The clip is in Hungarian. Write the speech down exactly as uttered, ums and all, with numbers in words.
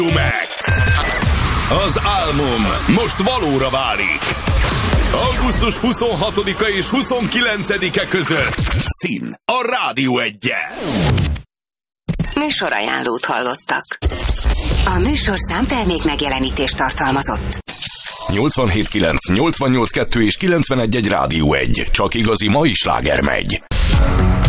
Max. Az álmom most valóra válik. augusztus huszonhatodika és huszonkilencedike között Szín a Rádió Egyen. Műsorajánlót hallottak. A műsorszám termék megjelenítést tartalmazott. nyolcvanhét kilenc, nyolcvannyolc kettő és kilencvenegy egy Rádió egy. Csak igazi mai sláger megy.